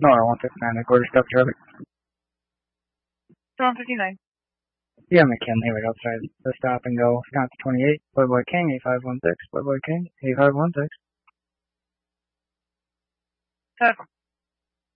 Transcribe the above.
No, I want 59, quarter step traffic. Storm 59. Yeah, McKinley right outside the stop and go. Wisconsin 28, Playboy King, 8516, Playboy King, 8516. 7.